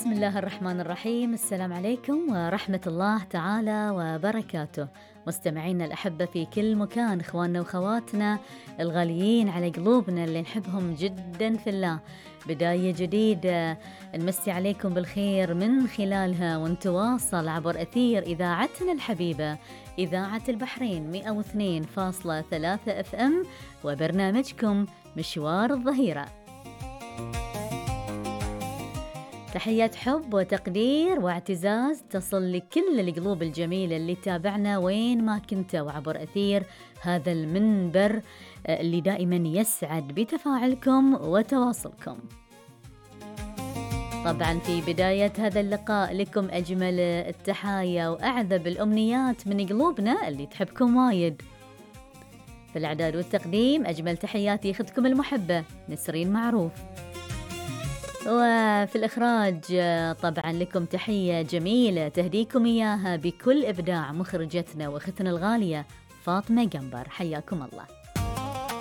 بسم الله الرحمن الرحيم. السلام عليكم ورحمة الله تعالى وبركاته. مستمعينا الأحبة في كل مكان، إخواننا وخواتنا الغاليين على قلوبنا اللي نحبهم جدا في الله، بداية جديدة نمسي عليكم بالخير من خلالها ونتواصل عبر أثير إذاعتنا الحبيبة إذاعة البحرين 102.3 FM وبرنامجكم مشوار الظهيرة. تحيات حب وتقدير واعتزاز تصل لكل القلوب الجميلة اللي تابعنا وين ما كنتوا عبر أثير هذا المنبر اللي دائما يسعد بتفاعلكم وتواصلكم. طبعا في بداية هذا اللقاء لكم أجمل التحايا وأعذب الأمنيات من قلوبنا اللي تحبكم وايد. في الإعداد والتقديم أجمل تحياتي أختكم المحبة نسرين معروف، وفي الإخراج طبعا لكم تحية جميلة تهديكم إياها بكل إبداع مخرجتنا وأختنا الغالية فاطمة قنبر. حياكم الله.